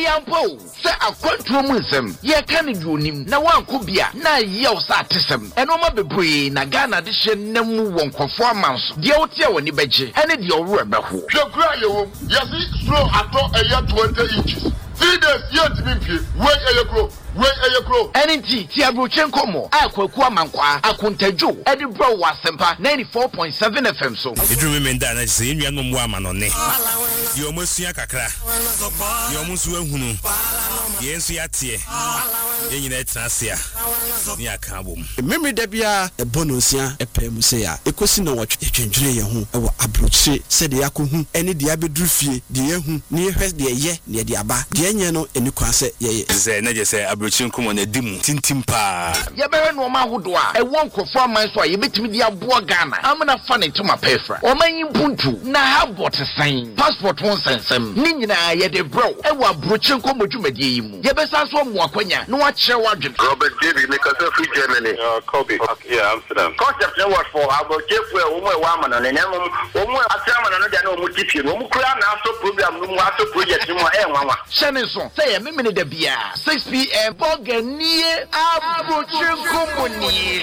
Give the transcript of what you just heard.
Yampo, say a quantum ye can do him, na one could be a na yells at him, and Oma Bebre, Nagana addition, Nemu won't performance, the Otia when you beji, and it your rubber. Yes, slow at all a year 20 inches. 3 days yet to be wait a grow. Wait a grow. Energy, Tiabrochenko mo, Aqua Mankwa, Akuntejo, Eddie Bro was Sempa 94.7 FM. So, it remember that I say, you know, woman on it. You almost see a cacra. You almost will who. Yes, we are here. In that Nasia, near Kabum. Memory Debia, a bonusia, a pemusea, a cosino watch, a change, or a brooch, said the Akuhu, any diabedrufi, the Yahu, near her, the ye, near the Abba, the Anyano, and you can say, yes, I just say, Abruchum come on a dim, Tintimpa. Yaberan Woma Hudwa, I won't conform my soy, you bet me the Abuagana. I'm not funny to my pefra. Or my Buntu, na have bought a sign, passport won't send some, Nina, yet a bro, I will bruchum come to Medium. Yabesas one Wakwanya, no watch your wardrobe. Robert David, because of free Germany. Kobe. Yeah, Amsterdam. Concept network for about Jeffrey, woman, and then one more Atraman and another Mutipian, Mukran, also program, no more project, Mama. Shannon, say a minute, the beer, 6 p.m. Bogania, Abruchum Company.